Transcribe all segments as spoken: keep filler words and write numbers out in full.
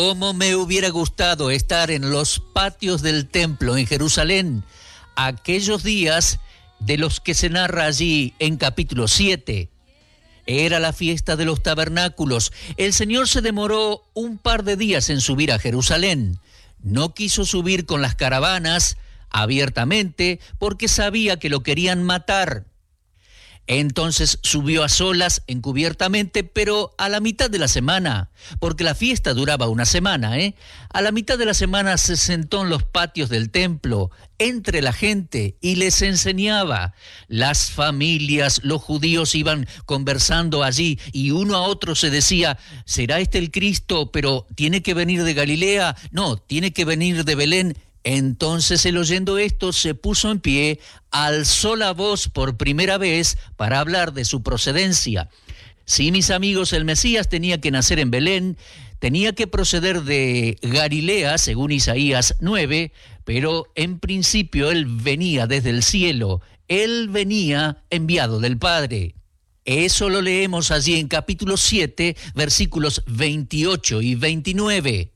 Cómo me hubiera gustado estar en los patios del templo en Jerusalén, aquellos días de los que se narra allí en capítulo siete. Era la fiesta de los tabernáculos. El Señor se demoró un par de días en subir a Jerusalén. No quiso subir con las caravanas abiertamente porque sabía que lo querían matar. Entonces subió a solas, encubiertamente, pero a la mitad de la semana, porque la fiesta duraba una semana, ¿eh? A la mitad de la semana se sentó en los patios del templo, entre la gente, y les enseñaba. Las familias, los judíos iban conversando allí, y uno a otro se decía, ¿será este el Cristo? Pero ¿tiene que venir de Galilea? No, tiene que venir de Belén. Entonces él, oyendo esto, se puso en pie, alzó la voz por primera vez para hablar de su procedencia. Sí, mis amigos, el Mesías tenía que nacer en Belén, tenía que proceder de Galilea, según Isaías nueve, pero en principio él venía desde el cielo, él venía enviado del Padre. Eso lo leemos allí en capítulo siete, versículos veintiocho y veintinueve.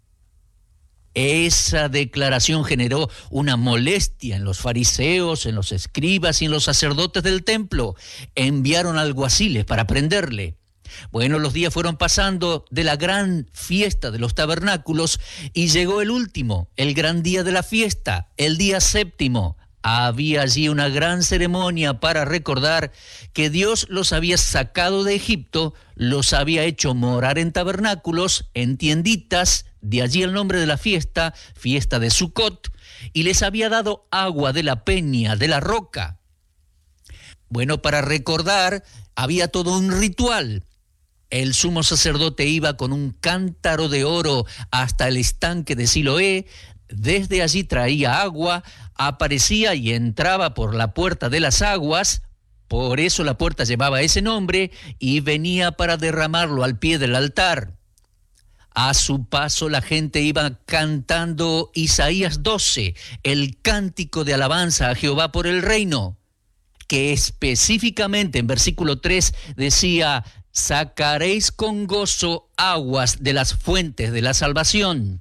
Esa declaración generó una molestia en los fariseos, en los escribas y en los sacerdotes del templo. Enviaron alguaciles para prenderle. Bueno, los días fueron pasando de la gran fiesta de los tabernáculos y llegó el último, el gran día de la fiesta, el día séptimo. Había allí una gran ceremonia para recordar que Dios los había sacado de Egipto, los había hecho morar en tabernáculos, en tienditas, de allí el nombre de la fiesta, fiesta de Sucot, y les había dado agua de la peña, de la roca. Bueno, para recordar, había todo un ritual. El sumo sacerdote iba con un cántaro de oro hasta el estanque de Siloé, desde allí traía agua, aparecía y entraba por la puerta de las aguas, por eso la puerta llevaba ese nombre, y venía para derramarlo al pie del altar. A su paso la gente iba cantando Isaías doce, el cántico de alabanza a Jehová por el reino, que específicamente en versículo tres decía, sacaréis con gozo aguas de las fuentes de la salvación.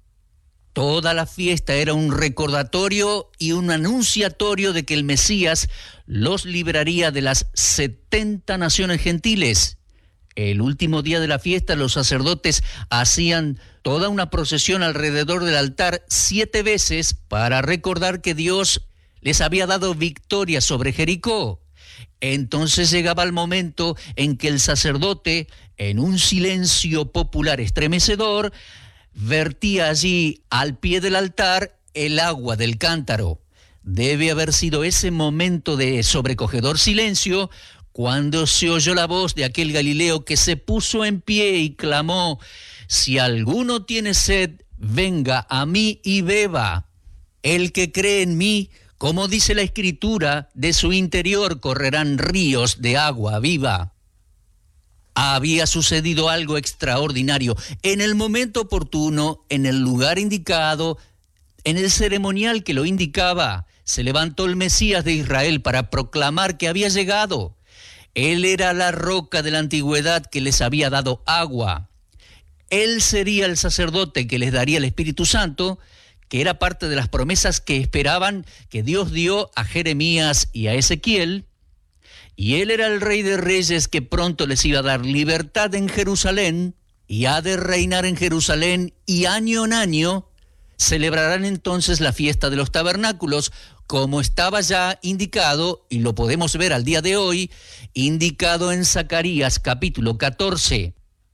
Toda la fiesta era un recordatorio y un anunciatorio de que el Mesías los libraría de las setenta naciones gentiles. El último día de la fiesta, los sacerdotes hacían toda una procesión alrededor del altar siete veces para recordar que Dios les había dado victoria sobre Jericó. Entonces llegaba el momento en que el sacerdote, en un silencio popular estremecedor, vertía allí al pie del altar el agua del cántaro. Debe haber sido ese momento de sobrecogedor silencio cuando se oyó la voz de aquel Galileo que se puso en pie y clamó, si alguno tiene sed, venga a mí y beba. El que cree en mí, como dice la Escritura, de su interior correrán ríos de agua viva. Había sucedido algo extraordinario. En el momento oportuno, en el lugar indicado, en el ceremonial que lo indicaba, se levantó el Mesías de Israel para proclamar que había llegado. Él era la roca de la antigüedad que les había dado agua. Él sería el sacerdote que les daría el Espíritu Santo, que era parte de las promesas que esperaban que Dios dio a Jeremías y a Ezequiel. Y él era el Rey de Reyes que pronto les iba a dar libertad en Jerusalén y ha de reinar en Jerusalén, y año en año celebrarán entonces la fiesta de los tabernáculos, como estaba ya indicado, y lo podemos ver al día de hoy, indicado en Zacarías capítulo catorce.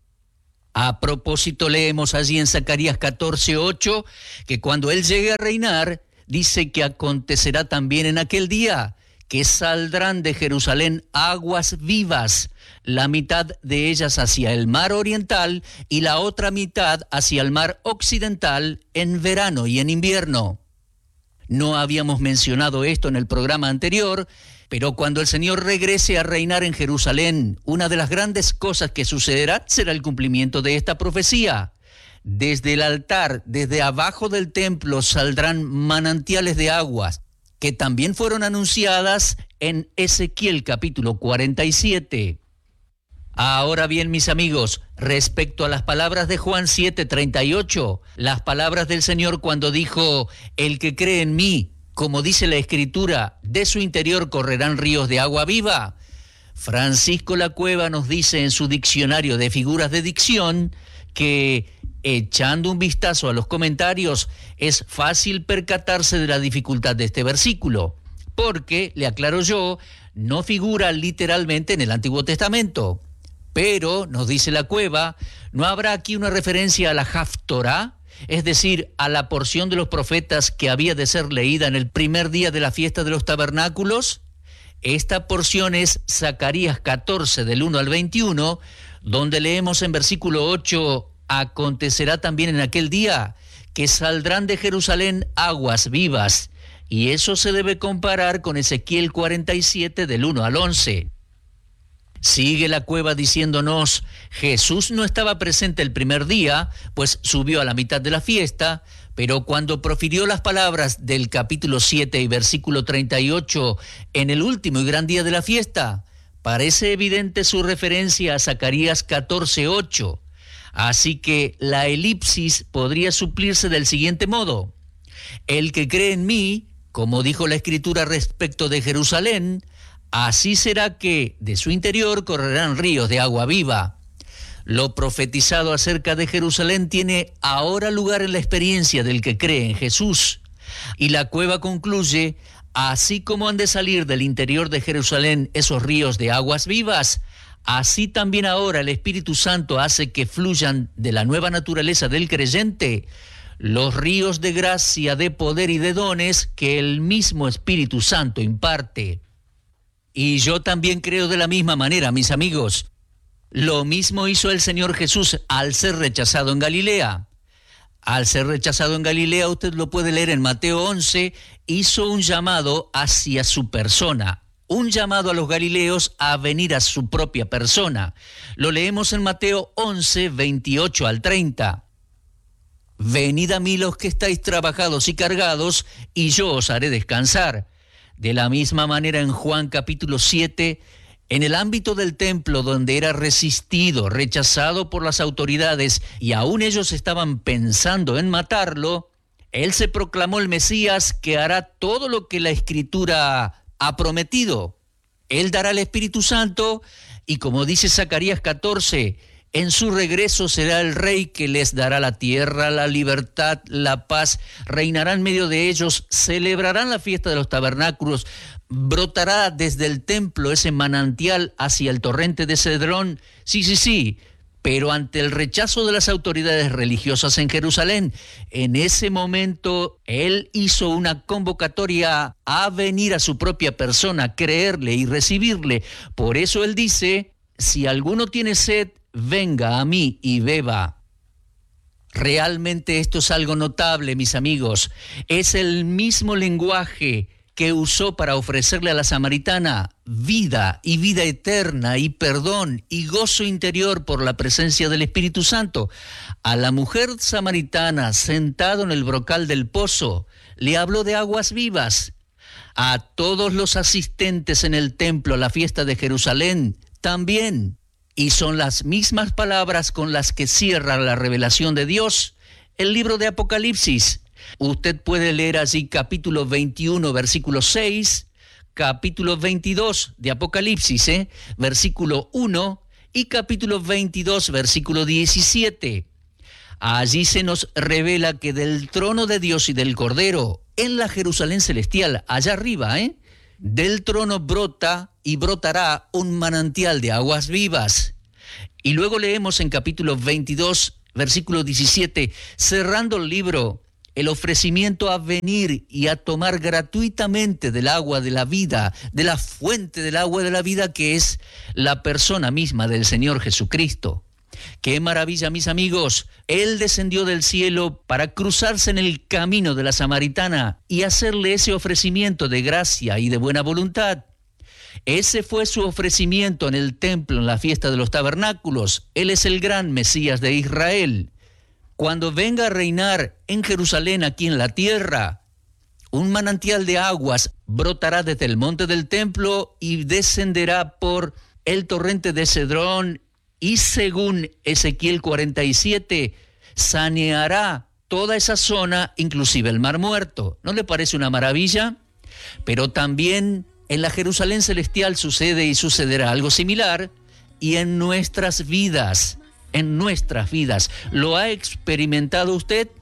A propósito, leemos allí en Zacarías catorce ocho, que cuando él llegue a reinar, dice que acontecerá también en aquel día que saldrán de Jerusalén aguas vivas, la mitad de ellas hacia el mar oriental y la otra mitad hacia el mar occidental en verano y en invierno. No habíamos mencionado esto en el programa anterior, pero cuando el Señor regrese a reinar en Jerusalén, una de las grandes cosas que sucederá será el cumplimiento de esta profecía. Desde el altar, desde abajo del templo, saldrán manantiales de aguas, que también fueron anunciadas en Ezequiel capítulo cuarenta y siete. Ahora bien, mis amigos, respecto a las palabras de Juan siete treinta y ocho, las palabras del Señor cuando dijo, el que cree en mí, como dice la Escritura, de su interior correrán ríos de agua viva. Francisco Lacueva nos dice en su diccionario de figuras de dicción que, echando un vistazo a los comentarios, es fácil percatarse de la dificultad de este versículo, porque, le aclaro yo, no figura literalmente en el Antiguo Testamento. Pero, nos dice Lacueva, ¿no habrá aquí una referencia a la Haftorá? Es decir, a la porción de los profetas que había de ser leída en el primer día de la fiesta de los tabernáculos. Esta porción es Zacarías catorce, del uno al veintiuno, donde leemos en versículo ocho, acontecerá también en aquel día que saldrán de Jerusalén aguas vivas, y eso se debe comparar con Ezequiel cuarenta y siete, del uno al once. Sigue Lacueva diciéndonos, Jesús no estaba presente el primer día, pues subió a la mitad de la fiesta, pero cuando profirió las palabras del capítulo siete y versículo treinta y ocho en el último y gran día de la fiesta, parece evidente su referencia a Zacarías catorce ocho. Así que la elipsis podría suplirse del siguiente modo. El que cree en mí, como dijo la Escritura respecto de Jerusalén, así será que de su interior correrán ríos de agua viva. Lo profetizado acerca de Jerusalén tiene ahora lugar en la experiencia del que cree en Jesús. Y Lacueva concluye, así como han de salir del interior de Jerusalén esos ríos de aguas vivas, así también ahora el Espíritu Santo hace que fluyan de la nueva naturaleza del creyente los ríos de gracia, de poder y de dones que el mismo Espíritu Santo imparte. Y yo también creo de la misma manera, mis amigos. Lo mismo hizo el Señor Jesús al ser rechazado en Galilea. Al ser rechazado en Galilea, usted lo puede leer en Mateo once, hizo un llamado hacia su persona, un llamado a los galileos a venir a su propia persona. Lo leemos en Mateo once, veintiocho al treinta. Venid a mí los que estáis trabajados y cargados, y yo os haré descansar. De la misma manera en Juan capítulo siete, en el ámbito del templo donde era resistido, rechazado por las autoridades y aún ellos estaban pensando en matarlo, él se proclamó el Mesías que hará todo lo que la Escritura ha prometido. Él dará el Espíritu Santo y, como dice Zacarías catorce, en su regreso será el Rey que les dará la tierra, la libertad, la paz, reinará en medio de ellos, celebrarán la fiesta de los tabernáculos, brotará desde el templo ese manantial hacia el torrente de Cedrón. Sí, sí, sí, pero ante el rechazo de las autoridades religiosas en Jerusalén, en ese momento él hizo una convocatoria a venir a su propia persona, creerle y recibirle. Por eso él dice, si alguno tiene sed, venga a mí y beba. Realmente esto es algo notable, mis amigos. Es el mismo lenguaje que usó para ofrecerle a la samaritana vida y vida eterna y perdón y gozo interior por la presencia del Espíritu Santo. A la mujer samaritana sentado en el brocal del pozo le habló de aguas vivas. A todos los asistentes en el templo a la fiesta de Jerusalén también. Y son las mismas palabras con las que cierra la revelación de Dios el libro de Apocalipsis. Usted puede leer allí capítulo veintiuno, versículo seis, capítulo veintidós de Apocalipsis, ¿eh? versículo uno, y capítulo veintidós, versículo diecisiete. Allí se nos revela que del trono de Dios y del Cordero, en la Jerusalén celestial, allá arriba, ¿eh? del trono brota y brotará un manantial de aguas vivas. Y luego leemos en capítulo veintidós, versículo diecisiete, cerrando el libro, el ofrecimiento a venir y a tomar gratuitamente del agua de la vida, de la fuente del agua de la vida que es la persona misma del Señor Jesucristo. ¡Qué maravilla, mis amigos! Él descendió del cielo para cruzarse en el camino de la samaritana y hacerle ese ofrecimiento de gracia y de buena voluntad. Ese fue su ofrecimiento en el templo, en la fiesta de los tabernáculos. Él es el gran Mesías de Israel. Cuando venga a reinar en Jerusalén, aquí en la tierra, un manantial de aguas brotará desde el monte del templo y descenderá por el torrente de Cedrón y según Ezequiel cuarenta y siete, saneará toda esa zona, inclusive el Mar Muerto. ¿No le parece una maravilla? Pero también en la Jerusalén celestial sucede y sucederá algo similar, y en nuestras vidas, en nuestras vidas. ¿Lo ha experimentado usted?